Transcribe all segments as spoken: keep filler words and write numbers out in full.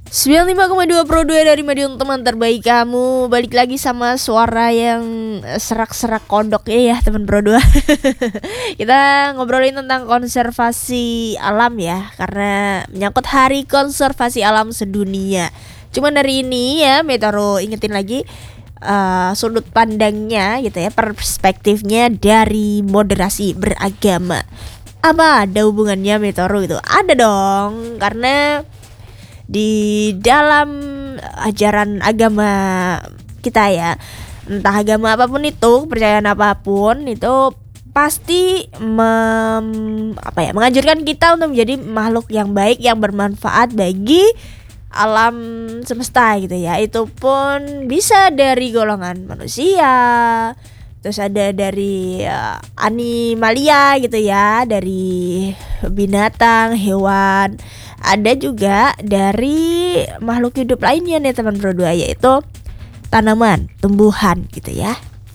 sembilan puluh lima koma dua Pro dua dari Madiun, teman terbaik kamu. Balik lagi sama suara yang serak-serak kodok ya, ya teman Pro dua. Kita ngobrolin tentang konservasi alam ya, karena menyangkut Hari Konservasi Alam Sedunia. Cuman dari ini ya Metaro ingetin lagi uh, sudut pandangnya gitu ya, perspektifnya dari moderasi beragama. Apa ada hubungannya Metaro itu? Ada dong, karena di dalam ajaran agama kita ya, entah agama apapun itu, kepercayaan apapun itu pasti mem, apa ya, menganjurkan kita untuk menjadi makhluk yang baik, yang bermanfaat bagi alam semesta gitu ya. Itu pun bisa dari golongan manusia, terus ada dari uh, animalia gitu ya, dari binatang, hewan. Ada juga dari makhluk hidup lainnya nih teman Pro dua, yaitu tanaman, tumbuhan gitu ya.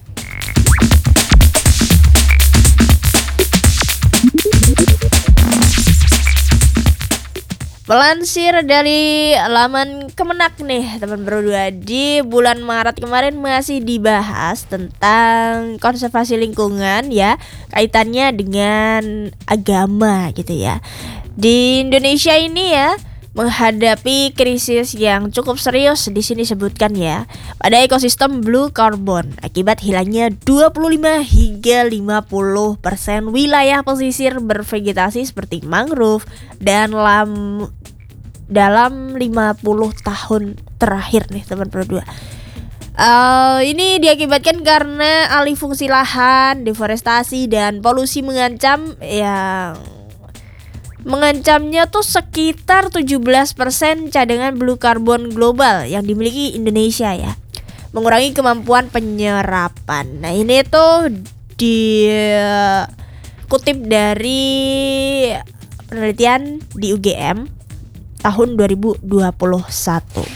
Melansir dari laman Kemenak nih teman Pro dua, di bulan Maret kemarin masih dibahas tentang konservasi lingkungan ya, kaitannya dengan agama gitu ya. Di Indonesia ini ya menghadapi krisis yang cukup serius, di sini sebutkan ya, pada ekosistem blue carbon akibat hilangnya dua puluh lima hingga lima puluh persen wilayah pesisir bervegetasi seperti mangrove dan lam dalam lima puluh tahun terakhir nih teman Pro dua. Uh, ini diakibatkan karena alih fungsi lahan, deforestasi dan polusi mengancam yang Mengancamnya tuh sekitar tujuh belas persen cadangan blue carbon global yang dimiliki Indonesia ya, mengurangi kemampuan penyerapan. Nah ini tuh dikutip dari penelitian di U G M tahun dua ribu dua puluh satu.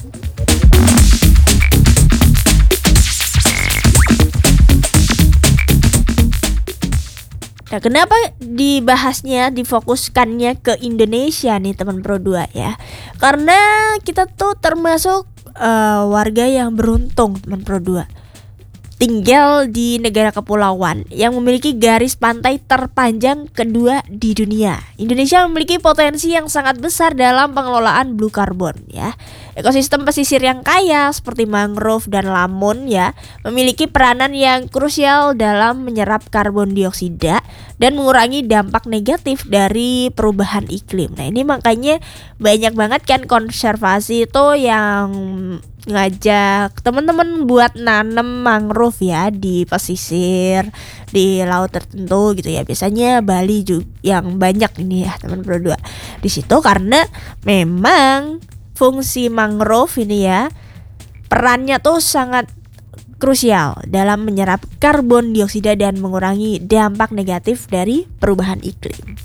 Nah, kenapa dibahasnya, difokuskannya ke Indonesia nih teman Pro dua ya? Karena kita tuh termasuk uh, warga yang beruntung teman Pro dua, tinggal di negara kepulauan yang memiliki garis pantai terpanjang kedua di dunia. Indonesia memiliki potensi yang sangat besar dalam pengelolaan blue carbon ya. Ekosistem pesisir yang kaya seperti mangrove dan lamun ya memiliki peranan yang krusial dalam menyerap karbon dioksida dan mengurangi dampak negatif dari perubahan iklim. Nah ini makanya banyak banget kan konservasi itu yang ngajak teman-teman buat nanam mangrove ya di pesisir, di laut tertentu gitu ya. Biasanya Bali juga yang banyak ini ya teman Pro dua di situ, karena memang fungsi mangrove ini ya perannya tuh sangat krusial dalam menyerap karbon dioksida dan mengurangi dampak negatif dari perubahan iklim.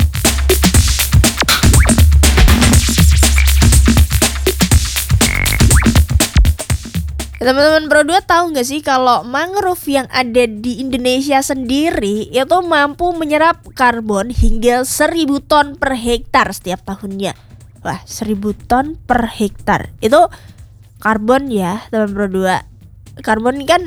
Teman-teman Pro dua tahu nggak sih kalau mangrove yang ada di Indonesia sendiri itu mampu menyerap karbon hingga seribu ton per hektar setiap tahunnya. Wah, seribu ton per hektar itu karbon ya teman Pro dua. Karbon kan